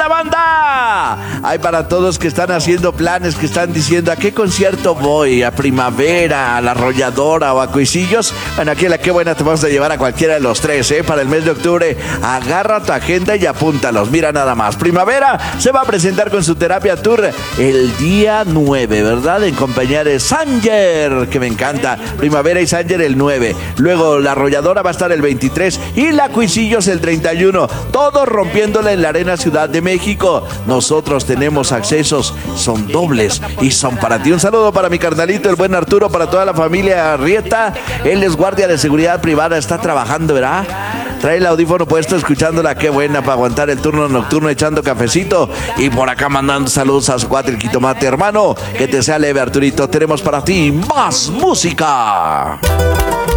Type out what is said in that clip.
la banda. Hay para todos que están haciendo planes, que están diciendo: ¿a qué concierto voy? ¿A Primavera, a La Arrolladora o a Cuisillos? Bueno, aquí en la Qué Buena te vamos a llevar a cualquiera de los tres, para el mes de octubre. Agarra tu agenda y apúntalos. Mira nada más. Primavera se va a presentar con su terapia tour el día 9, ¿verdad? En compañía de Sanger, que me encanta. Primavera y Sanger el 9. Luego La Arrolladora va a estar el 23 y la Cuisillos el 31. Todos rompiéndola en la Arena Ciudad de México. Nosotros tenemos accesos, son dobles y son para ti. Un saludo para mi carnalito, el buen Arturo, para toda la familia Arrieta. Él es guardia de seguridad privada, está trabajando, ¿verdad? Trae el audífono puesto, escuchando la Qué Buena para aguantar el turno nocturno, echando cafecito. Y por acá mandando saludos a su cuate, el Quitomate, hermano. Que te sea leve, Arturito. Tenemos para ti más música.